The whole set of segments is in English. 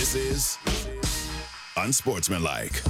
This is Unsportsmanlike.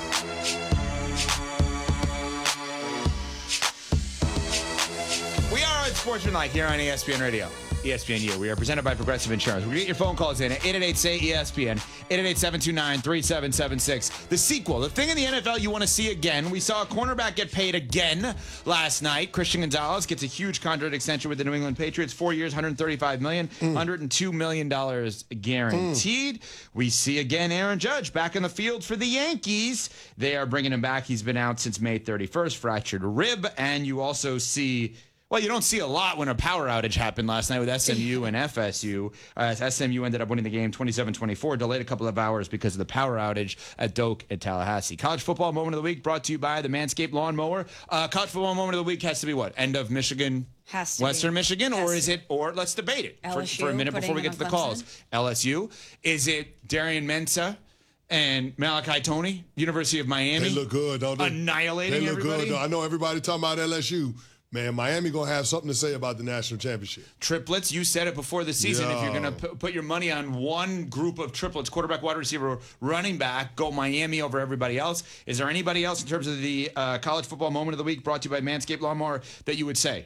We are Unsportsmanlike here on ESPN Radio. ESPNU. We are presented by Progressive Insurance. We'll get your phone calls in at 888-SAY-ESPN, 888-729-3776. The sequel, the thing in the NFL you want to see again. We saw a cornerback get paid again last night. Christian Gonzalez gets a huge contract extension with the New England Patriots. 4 years, $135 million, $102 million guaranteed. We see again Aaron Judge back in the field for the Yankees. They are bringing him back. He's been out since May 31st, fractured rib. And you also see... Well, you don't see a lot when a power outage happened last night with SMU and FSU. SMU ended up winning the game 27-24, delayed a couple of hours because of the power outage at Doak at Tallahassee. College football moment of the week brought to you by the Manscaped Lawnmower. College football moment of the week has to be what? End of Michigan, Western Michigan, or is it? Or let's debate it for a minute before we get to the calls. LSU, is it Darian Mensah and Malachi Toney, University of Miami? They look good, don't they? Annihilating everybody. They look good. I know everybody talking about LSU. Man, Miami going to have something to say about the national championship. Triplets, you said it before the season. If you're going to put your money on one group of triplets, quarterback, wide receiver, running back, go Miami over everybody else. Is there anybody else in terms of the college football moment of the week brought to you by Manscaped Lawnmower that you would say?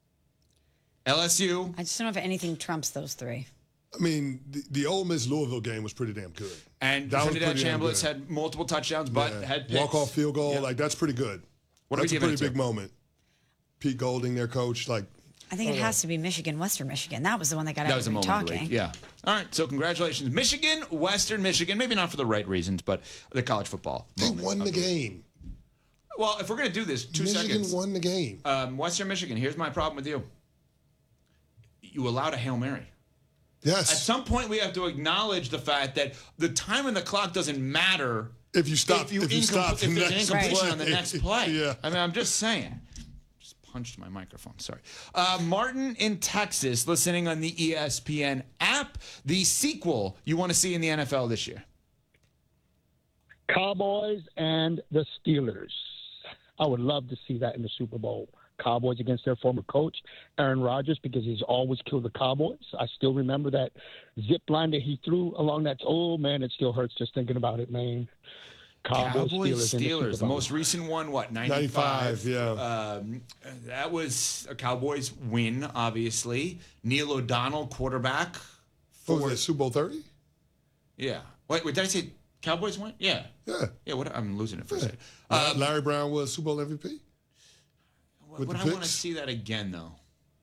LSU. I just don't know if anything trumps those three. I mean, the Ole Miss Louisville game was pretty damn good. And Trinidad Chambliss had multiple touchdowns, but had picks. Walk-off field goal, like that's pretty good. That's a pretty big moment. Pete Golding, their coach, I think it has to be Michigan, Western Michigan. That was the one that got everybody talking. Yeah. All right. So congratulations, Michigan, Western Michigan. Maybe not for the right reasons, but the college football. They won the game. Well, if we're going to do this, 2 seconds. Michigan won the game. Western Michigan. Here's my problem with you. You allowed a Hail Mary. Yes. At some point, we have to acknowledge the fact that the time on the clock doesn't matter if you stop. If there's an incompletion on the next play. Yeah. I mean, I'm just saying. Punched my microphone. Sorry. Martin in Texas, listening on the ESPN app. The sequel you want to see in the NFL this year? Cowboys and the Steelers. I would love to see that in the Super Bowl. Cowboys against their former coach, Aaron Rodgers, because he's always killed the Cowboys. I still remember that zip line that he threw along that. Oh, man, it still hurts just thinking about it, man. Cowboys Steelers. The most recent one, what, 95? Yeah. That was a Cowboys win, obviously. Neil O'Donnell, quarterback. What was it, Super Bowl 30? Yeah. Wait, did I say Cowboys win? Yeah. Yeah. Yeah, I'm losing it for a second. Larry Brown was Super Bowl MVP? I want to see that again, though.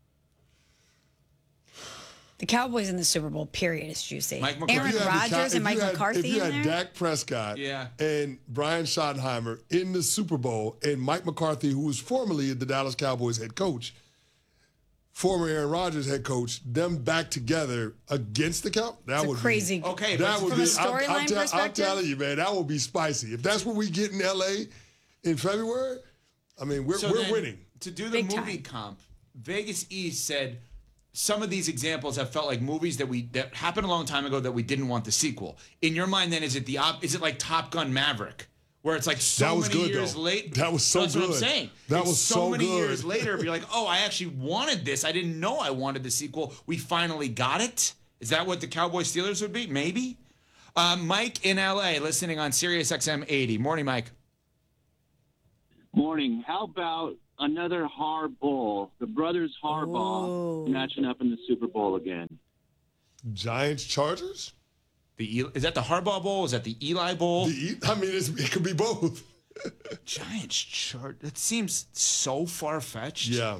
The Cowboys in the Super Bowl, period, is juicy. Mike McCarthy. Aaron Rodgers and Mike McCarthy in there? If you had Dak Prescott and Brian Schottenheimer in the Super Bowl and Mike McCarthy, who was formerly the Dallas Cowboys head coach, former Aaron Rodgers head coach, them back together against the Cowboys, that would crazy. Okay, that would from be, a storyline perspective? I'm telling you, man, that would be spicy. If that's what we get in L.A. in February, I mean, we're winning. To do the movie comp, Vegas East said some of these examples have felt like movies that happened a long time ago that we didn't want the sequel. In your mind, then, is it like Top Gun Maverick, where it's like many years late? That was so good. That's what I'm saying. That was so many good. years later. You're like, oh, I actually wanted this. I didn't know I wanted the sequel. We finally got it. Is that what the Cowboys Steelers would be? Maybe. Mike in LA, listening on Sirius XM 80. Morning, Mike. Morning. How about another Harbaugh, the brothers Harbaugh, matching up in the Super Bowl again? Giants Chargers? Is that the Harbaugh Bowl? Is that the Eli Bowl? It could be both. Giants Chargers. That seems so far fetched. Yeah.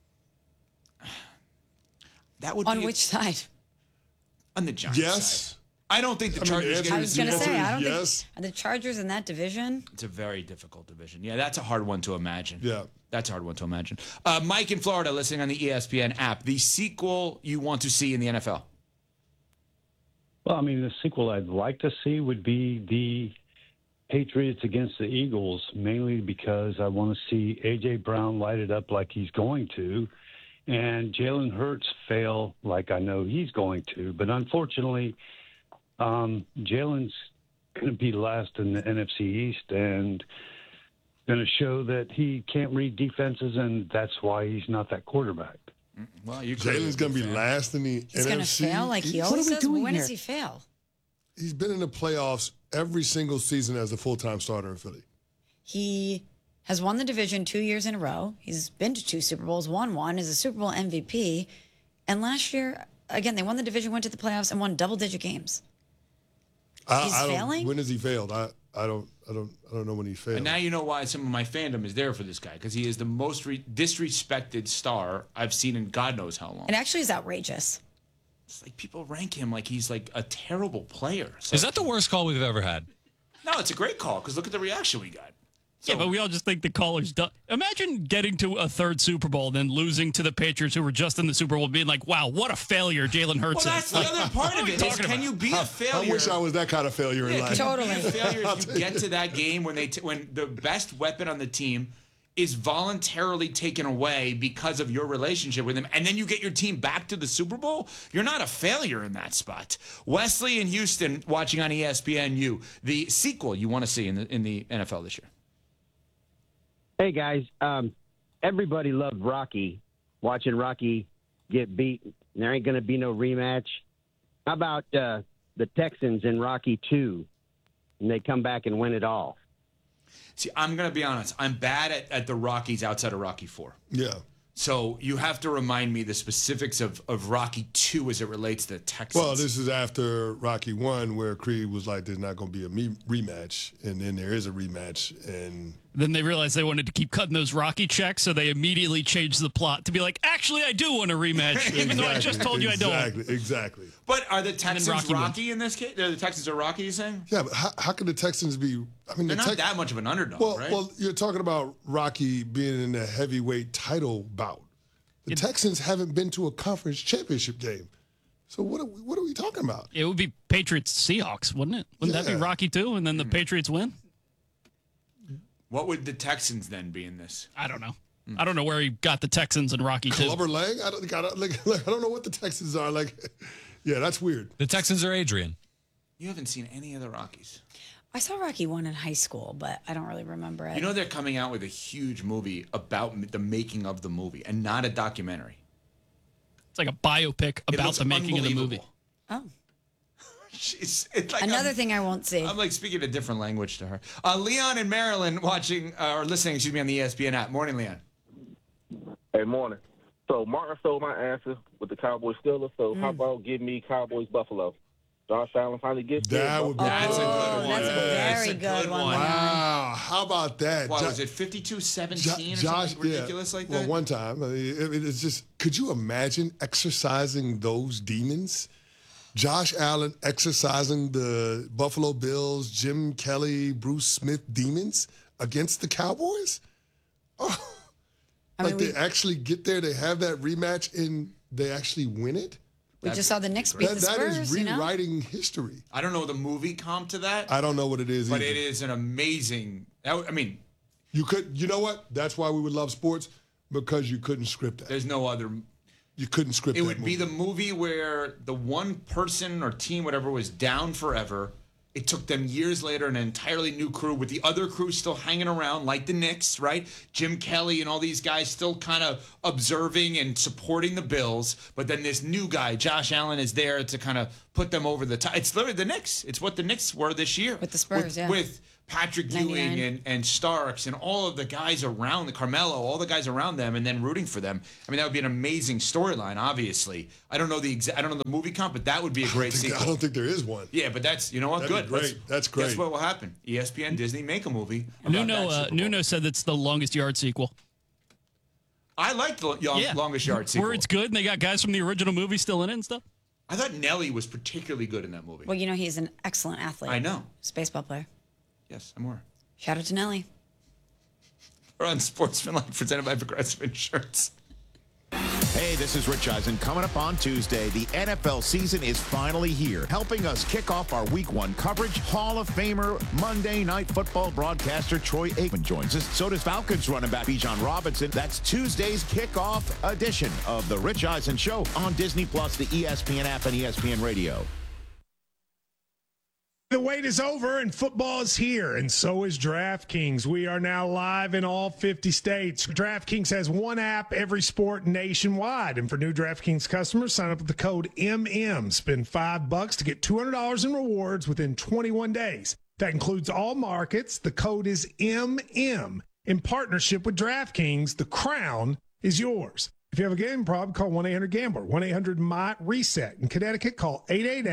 That would on be which side? On the Giants side. I don't think the Chargers. I was going to say, I don't think the Chargers in that division. It's a very difficult division. Yeah, that's a hard one to imagine. Yeah. That's a hard one to imagine. Mike in Florida, listening on the ESPN app. The sequel you want to see in the NFL? Well, I mean, the sequel I'd like to see would be the Patriots against the Eagles, mainly because I want to see A.J. Brown light it up like he's going to, and Jalen Hurts fail like I know he's going to. But unfortunately, Jalen's going to be last in the NFC East and going to show that he can't read defenses, and that's why he's not that quarterback. Well, Jalen's going to be last in the NFC. He's going to fail like he always does. When does he fail? He's been in the playoffs every single season as a full-time starter in Philly. He has won the division 2 years in a row. He's been to 2 Super Bowls, won one, is a Super Bowl MVP. And last year, again, they won the division, went to the playoffs, and won double-digit games. He's failing? When has he failed? I don't know when he failed. And now you know why some of my fandom is there for this guy, because he is the most disrespected star I've seen in God knows how long. It actually is outrageous. It's like people rank him like he's like a terrible player. So, is that the worst call we've ever had? No, it's a great call because look at the reaction we got. Yeah, but we all just think the caller's done. Imagine getting to a third Super Bowl, then losing to the Patriots, who were just in the Super Bowl, being like, "Wow, what a failure Jalen Hurts well, is." that's the other part of it. Is can you be a failure? I wish I was that kind of failure in life. Totally. Can you be a failure if you get to that game when when the best weapon on the team is voluntarily taken away because of your relationship with him, and then you get your team back to the Super Bowl? You're not a failure in that spot. Wesley in Houston, watching on ESPNU, the sequel you want to see in the NFL this year. Hey, guys. Everybody loved Rocky, watching Rocky get beat. There ain't going to be no rematch. How about the Texans in Rocky 2, and they come back and win it all? See, I'm going to be honest. I'm bad at the Rockies outside of Rocky 4. Yeah. So you have to remind me the specifics of Rocky 2 as it relates to the Texans. Well, this is after Rocky 1, where Creed was like, there's not going to be a rematch, and then there is a rematch. And then they realized they wanted to keep cutting those Rocky checks, so they immediately changed the plot to be like, actually, I do want a rematch, even though I just told you I don't. Exactly. But are the Texans Rocky wins. in this case? The Texans are Rocky, you saying? Yeah, but how can the Texans be? I mean, they're not that much of an underdog, right? Well, you're talking about Rocky being in a heavyweight title bout. The Texans haven't been to a conference championship game. So what are we talking about? It would be Patriots-Seahawks, wouldn't it? Wouldn't that be Rocky 2, and then the Patriots win? What would the Texans then be in this? I don't know. I don't know where he got the Texans and Rocky 2. Clubber Lang? I don't know what the Texans are. Yeah, that's weird. The Texans are Adrian. You haven't seen any of the Rockies. I saw Rocky 1 in high school, but I don't really remember it. You know they're coming out with a huge movie about the making of the movie and not a documentary. It's like a biopic about the making of the movie. Oh. It's like another thing I won't see. I'm like speaking a different language to her. Leon in Maryland watching or listening, excuse me, on the ESPN app. Morning, Leon. Hey, morning. So Martin stole my answer with the Cowboys Steelers. So how about give me Cowboys Buffalo? Josh Allen finally gets that. Would be that's a good one. That's a very good one. Wow, how about that? What was it, 52-17 or something ridiculous like that? Well, one time. I mean, it's just, could you imagine exercising those demons? Josh Allen exercising the Buffalo Bills, Jim Kelly, Bruce Smith demons against the Cowboys? Oh, they actually get there, they have that rematch, and they actually win it? We just saw the Knicks beat the Spurs. That is rewriting history. I don't know the movie comp to that. I don't know what it is but either. It is an amazing. I mean, you know what? That's why we would love sports, because you couldn't script that. There's no other. You couldn't script that. It would be the movie where the one person or team, whatever, was down forever. It took them years later, an entirely new crew with the other crew still hanging around, like the Knicks, right? Jim Kelly and all these guys still kind of observing and supporting the Bills. But then this new guy, Josh Allen, is there to kind of put them over the top. It's literally the Knicks. It's what the Knicks were this year. With the Spurs, With Patrick Ewing and Starks and all of the guys around the Carmelo, all the guys around them, and then rooting for them. I mean, that would be an amazing storyline. Obviously, I don't know the movie comp, but that would be a great sequel. I don't think there is one. Yeah, but that's That'd good. Be great. That's great. Guess what will happen? ESPN, Disney make a movie. Nuno said that's the longest yard sequel. I like the longest yard sequel. Where it's good and they got guys from the original movie still in it and stuff. I thought Nelly was particularly good in that movie. Well, he's an excellent athlete. I know. He's a baseball player. Yes, I'm more. Shout out to Nelly. We're on Sportsman Live, presented by Progressive Insurance. Hey, this is Rich Eisen. Coming up on Tuesday, the NFL season is finally here. Helping us kick off our Week 1 coverage, Hall of Famer, Monday Night Football broadcaster Troy Aikman joins us. So does Falcons running back Bijan Robinson. That's Tuesday's kickoff edition of the Rich Eisen Show on Disney+, the ESPN app, and ESPN Radio. The wait is over and football is here, and so is DraftKings. We are now live in all 50 states. DraftKings has one app, every sport nationwide. And for new DraftKings customers, sign up with the code MM. Spend $5 to get $200 in rewards within 21 days. That includes all markets. The code is MM. In partnership with DraftKings, the crown is yours. If you have a gambling problem, call 1-800-GAMBLER, 1-800-MY-RESET. In Connecticut, call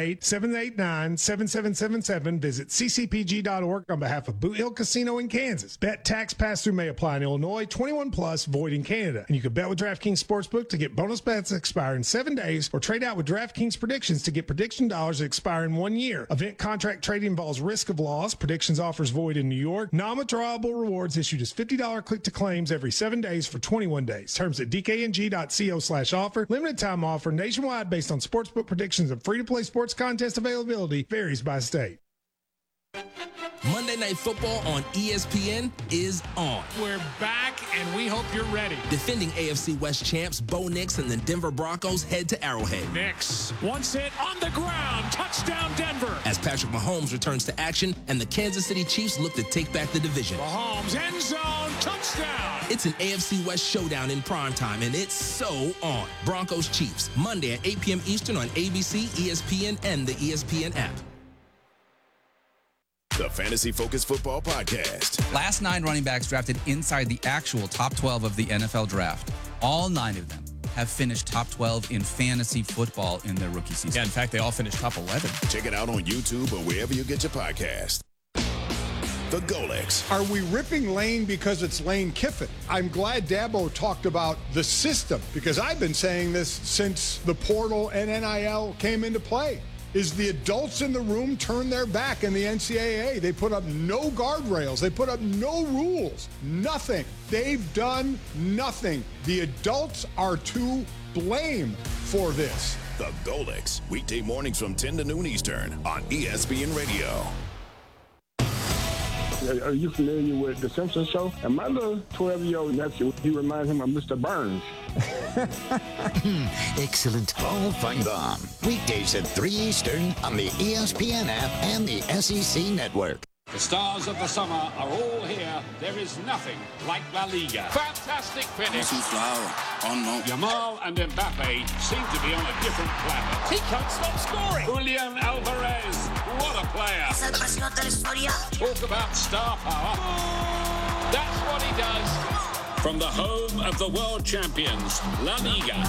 888-789-7777. Visit ccpg.org on behalf of Boot Hill Casino in Kansas. Bet tax pass-through may apply in Illinois, 21 plus, void in Canada. And you can bet with DraftKings Sportsbook to get bonus bets that expire in 7 days, or trade out with DraftKings Predictions to get prediction dollars that expire in 1 year. Event contract trading involves risk of loss. Predictions offers void in New York. Non-withdrawable rewards issued as $50 click-to-claims every 7 days for 21 days. Terms at DKNG.co/offer. Limited time offer nationwide based on sportsbook predictions and free-to-play sports contest availability varies by state. Monday Night Football on ESPN is on. We're back, and we hope you're ready. Defending AFC West champs Bo Nix and the Denver Broncos head to Arrowhead. Nix wants it on the ground. Touchdown, Denver. As Patrick Mahomes returns to action and the Kansas City Chiefs look to take back the division. Mahomes, end zone, touchdown. It's an AFC West showdown in primetime, and it's so on. Broncos Chiefs, Monday at 8 p.m. Eastern on ABC, ESPN, and the ESPN app. The Fantasy Focus Football Podcast. Last 9 running backs drafted inside the actual top 12 of the NFL draft. All 9 of them have finished top 12 in fantasy football in their rookie season. Yeah, in fact, they all finished top 11. Check it out on YouTube or wherever you get your podcast. The Golex. Are we ripping Lane because it's Lane Kiffin? I'm glad Dabo talked about the system, because I've been saying this since the portal and NIL came into play. Is the adults in the room turn their back in the NCAA. They put up no guardrails. They put up no rules. Nothing. They've done nothing. The adults are to blame for this. The Golex. Weekday mornings from 10 to noon Eastern on ESPN Radio. Are you familiar with The Simpsons show? And my little 12-year-old nephew, he reminds him of Mr. Burns. Excellent. Paul Feinbaum. Weekdays at 3 Eastern on the ESPN app and the SEC network. The stars of the summer are all here. There is nothing like La Liga. Fantastic finish. Yamal and Mbappe seem to be on a different planet. He can't stop scoring. Julian Alvarez, what a player. Talk about star power. That's what he does. From the home of the world champions, La Liga.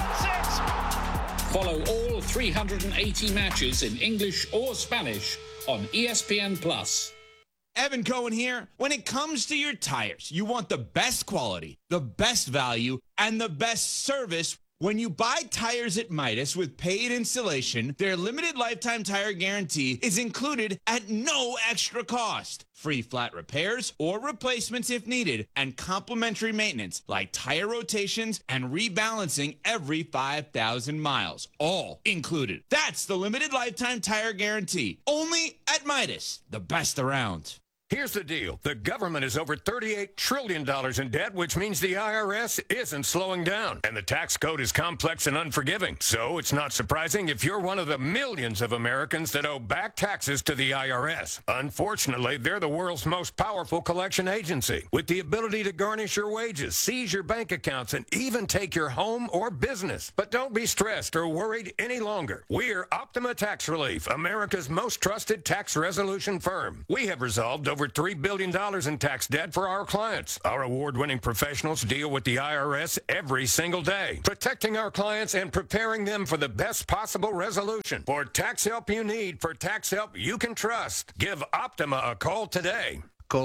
Follow all 380 matches in English or Spanish on ESPN+. Evan Cohen here. When it comes to your tires, you want the best quality, the best value, and the best service. When you buy tires at Midas with paid installation, their limited lifetime tire guarantee is included at no extra cost. Free flat repairs or replacements if needed, and complimentary maintenance like tire rotations and rebalancing every 5,000 miles. All included. That's the limited lifetime tire guarantee. Only at Midas, the best around. Here's the deal. The government is over $38 trillion in debt, which means the IRS isn't slowing down. And the tax code is complex and unforgiving. So it's not surprising if you're one of the millions of Americans that owe back taxes to the IRS. Unfortunately, they're the world's most powerful collection agency, with the ability to garnish your wages, seize your bank accounts, and even take your home or business. But don't be stressed or worried any longer. We're Optima Tax Relief, America's most trusted tax resolution firm. We have resolved over $3 billion in tax debt for our clients. Our award-winning professionals deal with the IRS every single day, protecting our clients and preparing them for the best possible resolution. For tax help you need, for tax help you can trust, give Optima a call today. Call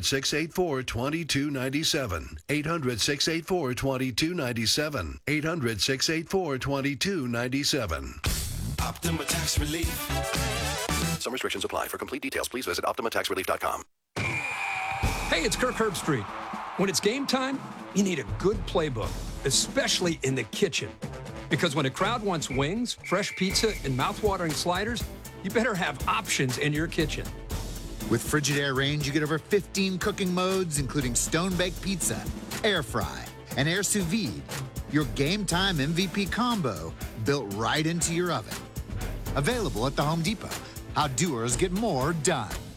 800-684-2297. 800-684-2297. 800-684-2297. Optima Tax Relief. Some restrictions apply. For complete details, please visit OptimaTaxRelief.com. Hey, it's Kirk Herbstreit. When it's game time, you need a good playbook, especially in the kitchen. Because when a crowd wants wings, fresh pizza, and mouth-watering sliders, you better have options in your kitchen. With Frigidaire range, you get over 15 cooking modes, including stone-baked pizza, air fry, and air sous vide. Your game time MVP combo built right into your oven. Available at the Home Depot. how doers get more done.